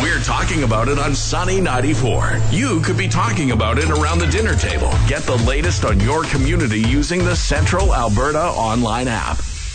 We're talking about it on Sunny 94. You could be talking about it around the dinner table. Get the latest on your community using the Central Alberta online app.